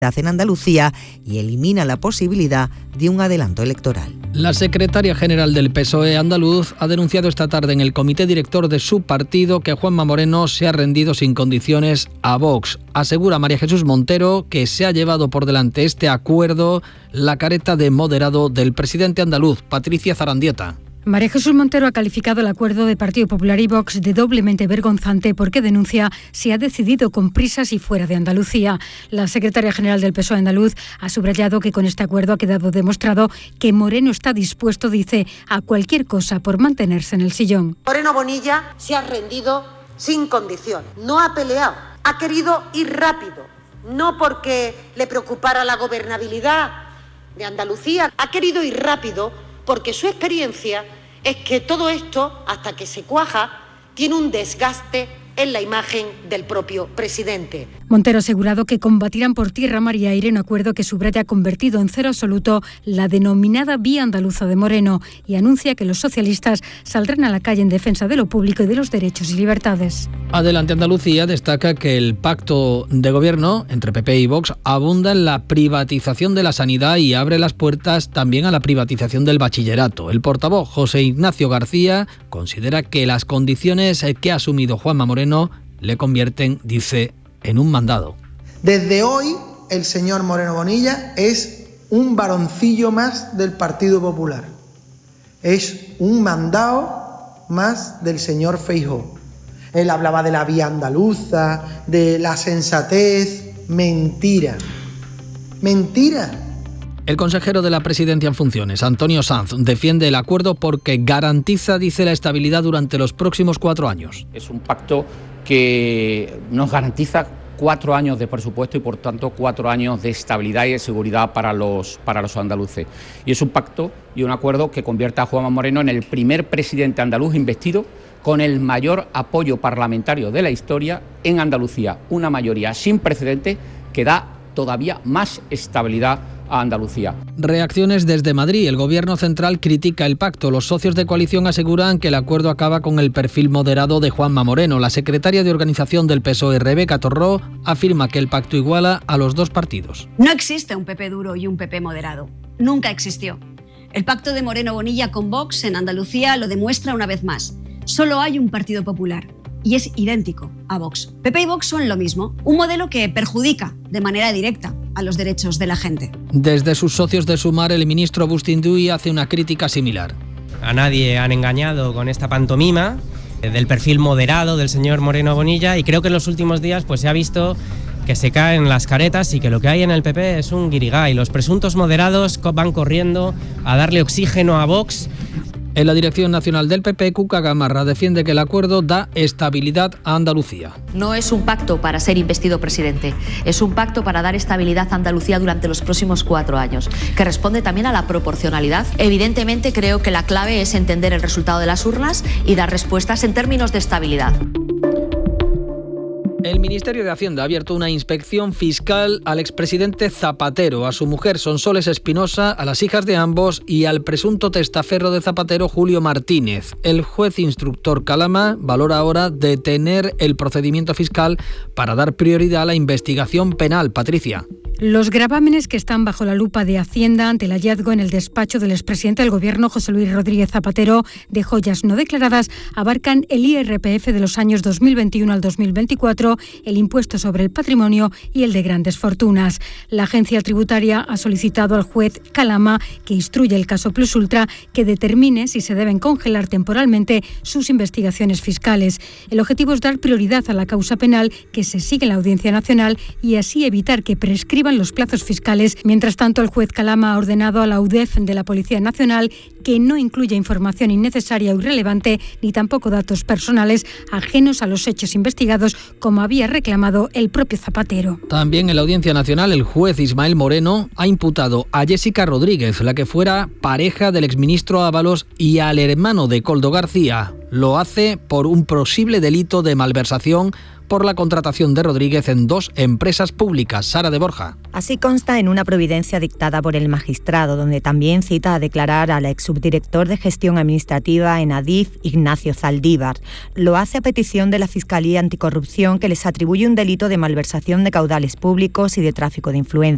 en Andalucía y elimina la posibilidad de un adelanto electoral. La secretaria general del PSOE andaluz ha denunciado esta tarde en el comité director de su partido que Juanma Moreno se ha rendido sin condiciones a Vox. Asegura María Jesús Montero que se ha llevado por delante este acuerdo la careta de moderado del presidente andaluz, Patricia Zarandieta. María Jesús Montero ha calificado el acuerdo de Partido Popular y Vox de doblemente vergonzante porque denuncia se ha decidido con prisas y fuera de Andalucía. La secretaria general del PSOE andaluz ha subrayado que con este acuerdo ha quedado demostrado que Moreno está dispuesto, dice, a cualquier cosa por mantenerse en el sillón. Moreno Bonilla se ha rendido sin condiciones, no ha peleado, ha querido ir rápido, no porque le preocupara la gobernabilidad de Andalucía, ha querido ir rápido porque su experiencia es que todo esto, hasta que se cuaja, tiene un desgaste en la imagen del propio presidente. Montero ha asegurado que combatirán por tierra, mar y aire un acuerdo que subraya ha convertido en cero absoluto la denominada vía andaluza de Moreno y anuncia que los socialistas saldrán a la calle en defensa de lo público y de los derechos y libertades. Adelante Andalucía destaca que el pacto de gobierno entre PP y Vox abunda en la privatización de la sanidad y abre las puertas también a la privatización del bachillerato. El portavoz José Ignacio García considera que las condiciones que ha asumido Juanma Moreno le convierten, dice, en un mandado. Desde hoy, el señor Moreno Bonilla es un varoncillo más del Partido Popular. Es un mandado más del señor Feijóo. Él hablaba de la vía andaluza, de la sensatez. Mentira. Mentira. El consejero de la Presidencia en funciones, Antonio Sanz, defiende el acuerdo porque garantiza, dice, la estabilidad durante los próximos 4 años. Es un pacto que nos garantiza 4 años de presupuesto y, por tanto, 4 años de estabilidad y de seguridad para los andaluces. Y es un pacto y un acuerdo que convierte a Juanma Moreno en el primer presidente andaluz investido con el mayor apoyo parlamentario de la historia en Andalucía. Una mayoría sin precedentes que da todavía más estabilidad a Andalucía. Reacciones desde Madrid. El Gobierno central critica el pacto. Los socios de coalición aseguran que el acuerdo acaba con el perfil moderado de Juanma Moreno. La secretaria de organización del PSOE, Rebeca Torró, afirma que el pacto iguala a los dos partidos. No existe un PP duro y un PP moderado. Nunca existió. El pacto de Moreno Bonilla con Vox en Andalucía lo demuestra una vez más. Solo hay un Partido Popular y es idéntico a Vox. PP y Vox son lo mismo, un modelo que perjudica de manera directa a los derechos de la gente. Desde sus socios de Sumar, el ministro Agustín Duy hace una crítica similar. A nadie han engañado con esta pantomima del perfil moderado del señor Moreno Bonilla y creo que en los últimos días pues se ha visto que se caen las caretas y que lo que hay en el PP es un guirigay. Los presuntos moderados van corriendo a darle oxígeno a Vox. En la dirección nacional del PP, Cuca Gamarra defiende que el acuerdo da estabilidad a Andalucía. No es un pacto para ser investido presidente, es un pacto para dar estabilidad a Andalucía durante los próximos 4 años, que responde también a la proporcionalidad. Evidentemente, creo que la clave es entender el resultado de las urnas y dar respuestas en términos de estabilidad. El Ministerio de Hacienda ha abierto una inspección fiscal al expresidente Zapatero, a su mujer Sonsoles Espinosa, a las hijas de ambos y al presunto testaferro de Zapatero, Julio Martínez. El juez instructor Calama valora ahora detener el procedimiento fiscal para dar prioridad a la investigación penal. Patricia. Los gravámenes que están bajo la lupa de Hacienda ante el hallazgo en el despacho del expresidente del Gobierno, José Luis Rodríguez Zapatero, de joyas no declaradas, abarcan el IRPF de los años 2021 al 2024, el impuesto sobre el patrimonio y el de grandes fortunas. La agencia tributaria ha solicitado al juez Calama, que instruye el caso Plus Ultra, que determine si se deben congelar temporalmente sus investigaciones fiscales. El objetivo es dar prioridad a la causa penal que se sigue en la Audiencia Nacional y así evitar que prescriban los plazos fiscales. Mientras tanto, el juez Calama ha ordenado a la UDEF de la Policía Nacional que no incluya información innecesaria o irrelevante ni tampoco datos personales ajenos a los hechos investigados, como había reclamado el propio Zapatero. También en la Audiencia Nacional, el juez Ismael Moreno ha imputado a Jessica Rodríguez, la que fuera pareja del exministro Ábalos, y al hermano de Koldo García. Lo hace por un posible delito de malversación por la contratación de Rodríguez en 2 empresas públicas. Sara de Borja. Así consta en una providencia dictada por el magistrado, donde también cita a declarar al exsubdirector de Gestión Administrativa en Adif, Ignacio Zaldívar. Lo hace a petición de la Fiscalía Anticorrupción, que les atribuye un delito de malversación de caudales públicos y de tráfico de influencias.